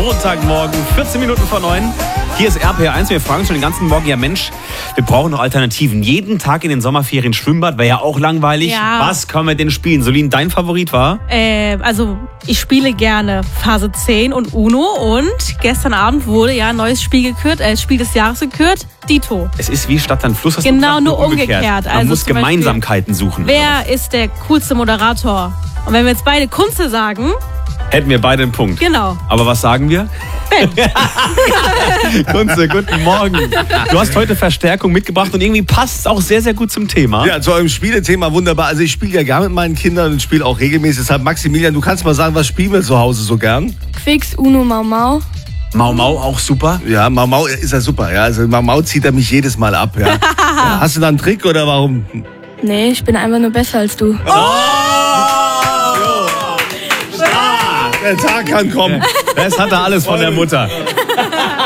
Montagmorgen, 14 Minuten vor 9. Hier ist RPR1. Wir fragen schon den ganzen Morgen, ja Mensch, wir brauchen noch Alternativen. Jeden Tag in den Sommerferien Schwimmbad wäre ja auch langweilig. Ja. Was können wir denn spielen? Solin, dein Favorit war? Also ich spiele gerne Phase 10 und Uno und gestern Abend wurde ja ein neues Spiel gekürt, Spiel des Jahres gekürt, Dito. Es ist wie Stadt, Land, Fluss. Genau, nur umgekehrt. Man Also muss zum Beispiel, Gemeinsamkeiten suchen. wer ist der coolste Moderator? Und wenn wir jetzt beide Kunze sagen, hätten wir beide einen Punkt. genau. Aber was sagen wir? Kunze, guten Morgen. Du hast heute Verstärkung mitgebracht und irgendwie passt es auch sehr, sehr gut zum Thema. Ja, zu eurem Spielethema wunderbar. Also ich spiele ja gerne mit meinen Kindern und spiele auch regelmäßig. Deshalb, Maximilian, du kannst mal sagen, was spielen wir zu Hause so gern? Quicks, Uno, Mau Mau. Mau Mau auch super. Ja, Mau Mau ist ja super. Ja, also Mau Mau zieht er mich jedes Mal ab. Ja. Ja, hast du da einen Trick oder warum? Nee, ich bin einfach nur besser als du. Der Tag kann kommen. Das hat er alles von der Mutter.